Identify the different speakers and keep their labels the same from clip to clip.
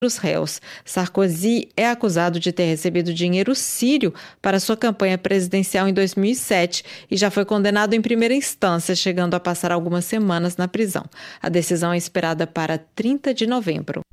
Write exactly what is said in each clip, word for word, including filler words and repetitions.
Speaker 1: os réus. Sarkozy é acusado de ter recebido dinheiro sírio para sua campanha presidencial em dois mil e sete e já foi condenado em primeira instância, chegando a passar algumas semanas na prisão. A decisão é esperada para trinta de novembro.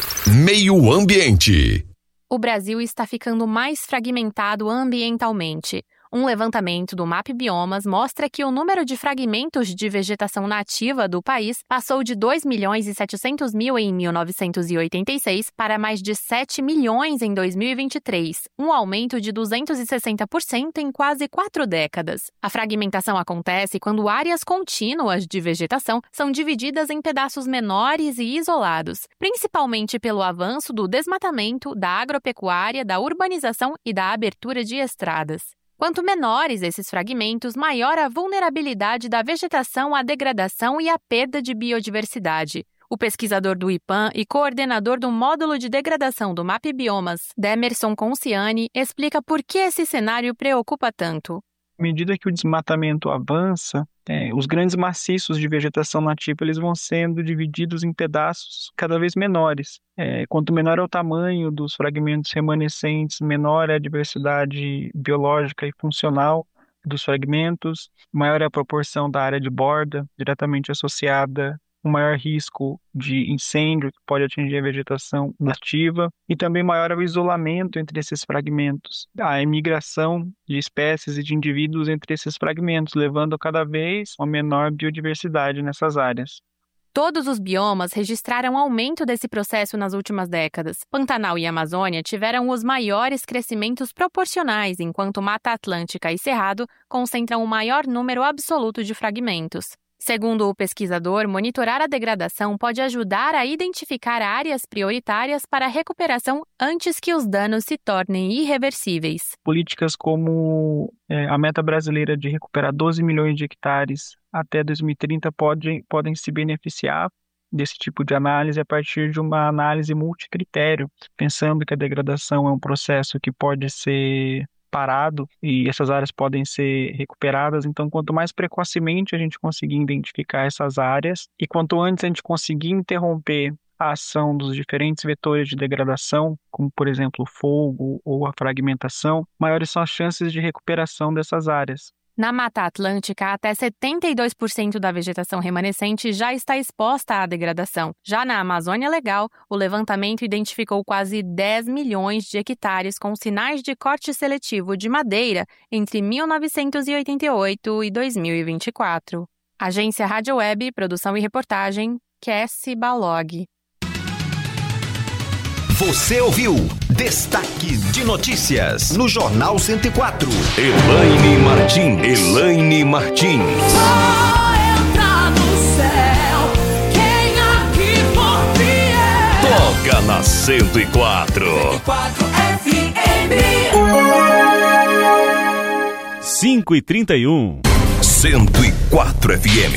Speaker 2: Meio Ambiente.
Speaker 3: O Brasil está ficando mais fragmentado ambientalmente. Um levantamento do MapBiomas mostra que o número de fragmentos de vegetação nativa do país passou de dois milhões e setecentos mil em mil novecentos e oitenta e seis para mais de sete milhões em dois mil e vinte e três, um aumento de duzentos e sessenta por cento em quase quatro décadas. A fragmentação acontece quando áreas contínuas de vegetação são divididas em pedaços menores e isolados, principalmente pelo avanço do desmatamento, da agropecuária, da urbanização e da abertura de estradas. Quanto menores esses fragmentos, maior a vulnerabilidade da vegetação à degradação e à perda de biodiversidade. O pesquisador do IPAM e coordenador do módulo de degradação do MapBiomas, Demerson Conciani, explica por que esse cenário preocupa tanto.
Speaker 4: À medida que o desmatamento avança, é, os grandes maciços de vegetação nativa eles vão sendo divididos em pedaços cada vez menores. É, quanto menor é o tamanho dos fragmentos remanescentes, menor é a diversidade biológica e funcional dos fragmentos, maior é a proporção da área de borda diretamente associada, um maior risco de incêndio que pode atingir a vegetação nativa e também maior é o isolamento entre esses fragmentos, a imigração de espécies e de indivíduos entre esses fragmentos, levando cada vez a menor biodiversidade nessas áreas.
Speaker 3: Todos os biomas registraram aumento desse processo nas últimas décadas. Pantanal e Amazônia tiveram os maiores crescimentos proporcionais, enquanto Mata Atlântica e Cerrado concentram o maior número absoluto de fragmentos. Segundo o pesquisador, monitorar a degradação pode ajudar a identificar áreas prioritárias para a recuperação antes que os danos se tornem irreversíveis.
Speaker 4: Políticas como é, a meta brasileira de recuperar doze milhões de hectares até dois mil e trinta podem, podem se beneficiar desse tipo de análise a partir de uma análise multicritério, pensando que a degradação é um processo que pode ser parado e essas áreas podem ser recuperadas. Então, quanto mais precocemente a gente conseguir identificar essas áreas e quanto antes a gente conseguir interromper a ação dos diferentes vetores de degradação, como, por exemplo, o fogo ou a fragmentação, maiores são as chances de recuperação dessas áreas.
Speaker 3: Na Mata Atlântica, até setenta e dois por cento da vegetação remanescente já está exposta à degradação. Já na Amazônia Legal, o levantamento identificou quase dez milhões de hectares com sinais de corte seletivo de madeira entre mil novecentos e oitenta e oito e dois mil e vinte e quatro. Agência Rádio Web, produção e reportagem, Cassie Balog.
Speaker 2: Você ouviu Destaque de Notícias no Jornal cento e quatro. Elaine Martins. Elaine Martins.
Speaker 5: Só entra no céu quem aqui por fiel.
Speaker 2: Toca na cento e quatro.
Speaker 5: cento e quatro F M.
Speaker 6: cinco e trinta e um.
Speaker 2: cento e quatro F M.